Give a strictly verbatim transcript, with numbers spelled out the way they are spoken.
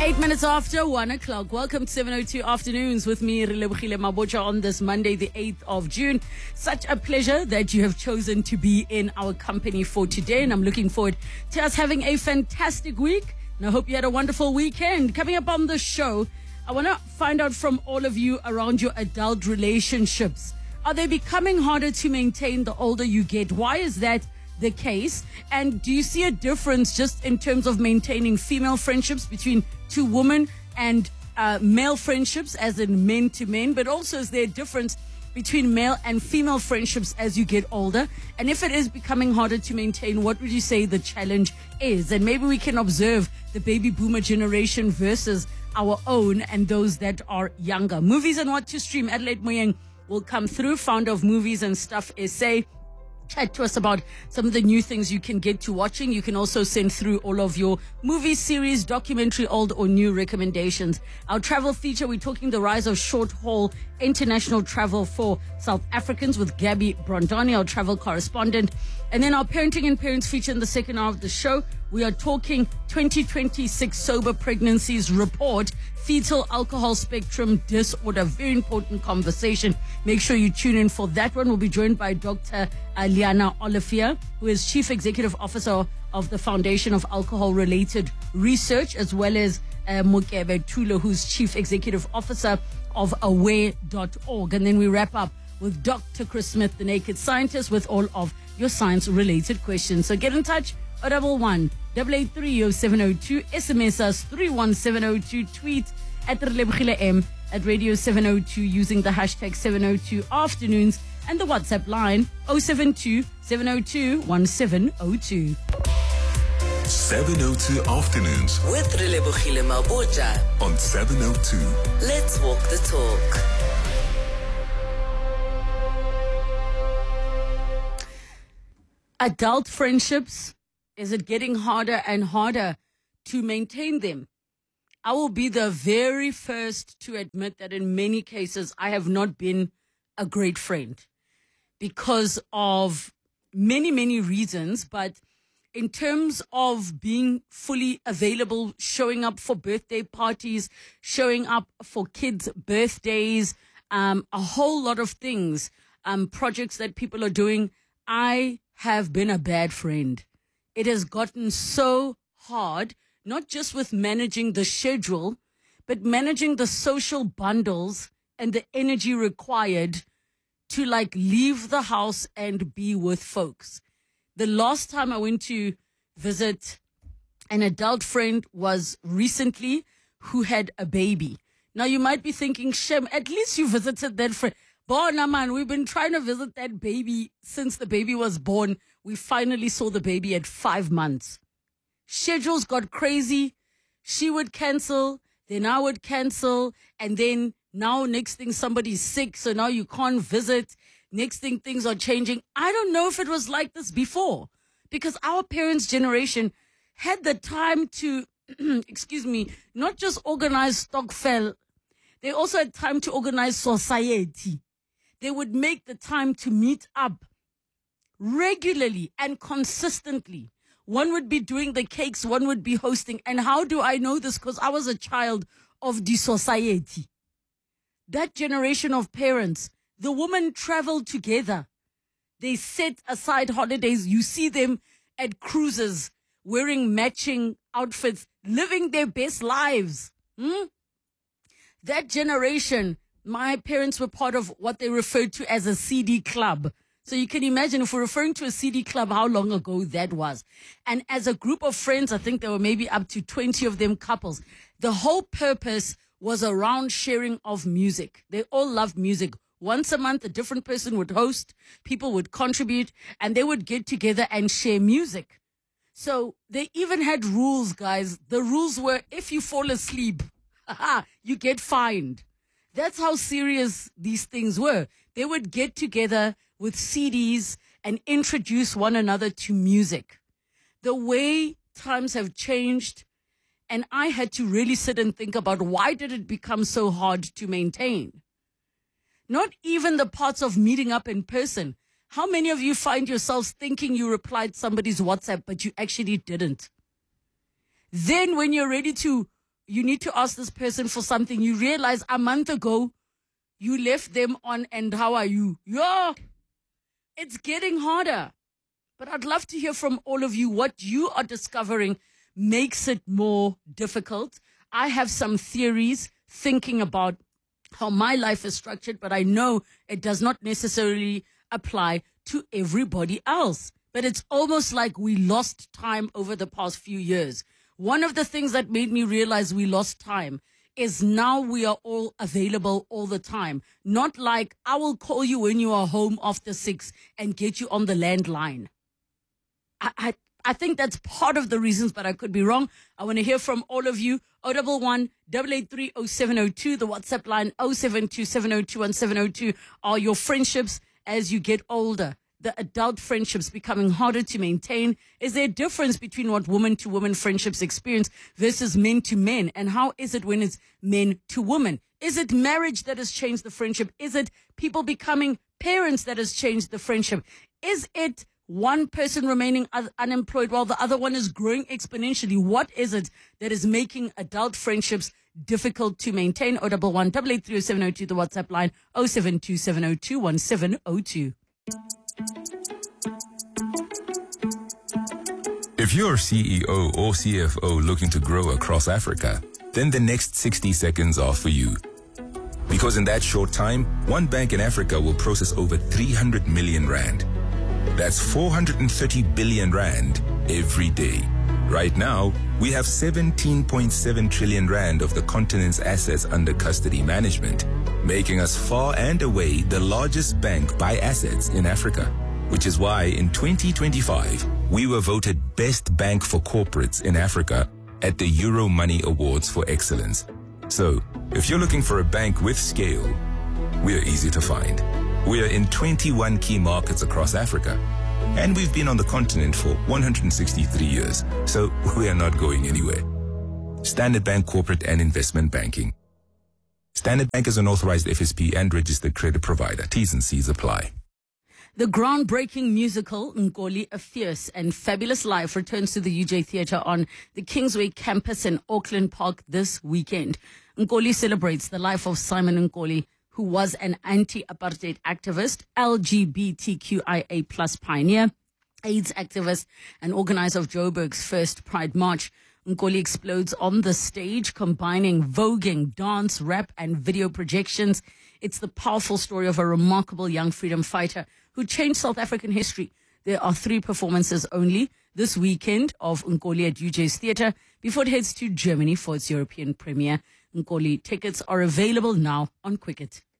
Eight minutes after one o'clock. Welcome to seven oh two Afternoons with me, Relebohile Mabotja, on this Monday, the eighth of June. Such a pleasure that you have chosen to be in our company for today, and I'm looking forward to us having a fantastic week. And I hope you had a wonderful weekend. Coming up on the show, I want to find out from all of you around your adult relationships. Are they becoming harder to maintain the older you get? Why is that the case? And do you see a difference just in terms of maintaining female friendships between two women and uh, male friendships, as in men to men? But also, is there a difference between male and female friendships as you get older? And if it is becoming harder to maintain, what would you say the challenge is? And maybe we can observe the baby boomer generation versus our own and those that are younger. Movies and what to stream. Adelaide Moyeng will come through, founder of Movies and Stuff S A. Chat to us about some of the new things you can get to watching. You can also send through all of your movie, series, documentary, old or new recommendations. Our travel feature, we're talking the rise of short-haul international travel for South Africans with Gabby Brondani, our travel correspondent. And then our parenting and parents feature in the second hour of the show. We are talking twenty twenty-six Sober Pregnancies Report, Fetal Alcohol Spectrum Disorder. Very important conversation. Make sure you tune in for that one. We'll be joined by Doctor Liana Olivier, who is Chief Executive Officer of the Foundation of Alcohol-Related Research, as well as uh, Mokebe Tulo, who's Chief Executive Officer of aware dot org. And then we wrap up with Doctor Chris Smith, the Naked Scientist, with all of your science-related questions. So get in touch. O double one, double eight three oh seven oh two. S M S us three one seven oh two. Tweet at Relebohile M at Radio seven oh two using the hashtag seven oh two Afternoons, and the WhatsApp line oh seven two, seven oh two, one seven oh two. seven oh two Afternoons with Relebohile Mabotja on seven oh two. Let's walk the talk. Adult friendships, is it getting harder and harder to maintain them? I will be the very first to admit that in many cases, I have not been a great friend because of many, many reasons. But in terms of being fully available, showing up for birthday parties, showing up for kids' birthdays, um, a whole lot of things, um, projects that people are doing, I have been a bad friend. It has gotten so hard, not just with managing the schedule, but managing the social bundles and the energy required to like leave the house and be with folks. The last time I went to visit an adult friend was recently, who had a baby. Now you might be thinking, Shem, at least you visited that friend. Bona man, we've been trying to visit that baby since the baby was born. We finally saw the baby at five months. Schedules got crazy. She would cancel, then I would cancel, and then now next thing somebody's sick, so now you can't visit. Next thing things are changing. I don't know if it was like this before, because our parents' generation had the time to, excuse me, not just organize stokvel. They also had time to organize society. They would make the time to meet up regularly and consistently. One would be doing the cakes, one would be hosting. And how do I know this? Because I was a child of the society. That generation of parents, the women traveled together. They set aside holidays. You see them at cruises, wearing matching outfits, living their best lives. Hmm? That generation, my parents were part of what they referred to as a C D club. So you can imagine, if we're referring to a C D club, how long ago that was. And as a group of friends, I think there were maybe up to twenty of them couples. The whole purpose was around sharing of music. They all loved music. Once a month, a different person would host, people would contribute, and they would get together and share music. So they even had rules, guys. The rules were, if you fall asleep, you get fined. That's how serious these things were. They would get together with C Ds and introduce one another to music. The way times have changed, and I had to really sit and think about, why did it become so hard to maintain? Not even the parts of meeting up in person. How many of you find yourselves thinking you replied somebody's WhatsApp, but you actually didn't? Then when you're ready to you need to ask this person for something. You realize a month ago, you left them on, and how are you? Yeah, it's getting harder. But I'd love to hear from all of you what you are discovering makes it more difficult. I have some theories thinking about how my life is structured, but I know it does not necessarily apply to everybody else. But it's almost like we lost time over the past few years. One of the things that made me realize we lost time is now we are all available all the time. Not like I will call you when you are home after six and get you on the landline. I, I, I think that's part of the reasons, but I could be wrong. I want to hear from all of you. zero one one, eight eight three, zero seven zero two, the WhatsApp line zero seven two, seven zero two, one seven zero two. Are your friendships as you get older, the adult friendships, becoming harder to maintain? Is there a difference between what woman to woman friendships experience versus men to men? And how is it when it's men to women? Is it marriage that has changed the friendship? Is it people becoming parents that has changed the friendship? Is it one person remaining un- unemployed while the other one is growing exponentially? What is it that is making adult friendships difficult to maintain? zero one one, eight eight three, zero seven zero two, the WhatsApp line zero seven two, seven zero two, one seven zero two. If you're C E O or C F O looking to grow across Africa, then the next sixty seconds are for you. Because in that short time, one bank in Africa will process over three hundred million rand. That's four hundred thirty billion rand every day. Right now, we have seventeen point seven trillion rand of the continent's assets under custody management, making us far and away the largest bank by assets in Africa. Which is why in twenty twenty-five, we were voted Best Bank for Corporates in Africa at the Euro Money Awards for Excellence. So, if you're looking for a bank with scale, we're easy to find. We're in twenty-one key markets across Africa, and we've been on the continent for one hundred sixty-three years, so we are not going anywhere. Standard Bank Corporate and Investment Banking. Standard Bank is an authorized F S P and registered credit provider. T's and C's apply. The groundbreaking musical Nkoli, A Fierce and Fabulous Life returns to the U J Theatre on the Kingsway campus in Auckland Park this weekend. Nkoli celebrates the life of Simon Nkoli, who was an anti-apartheid activist, L G B T Q I A plus pioneer, AIDS activist, and organizer of Joburg's first Pride March. Nkoli explodes on the stage, combining voguing, dance, rap, and video projections. It's the powerful story of a remarkable young freedom fighter who changed South African history. There are three performances only this weekend of Nkoli at U J's Theatre before it heads to Germany for its European premiere. Nkoli tickets are available now on Quicket.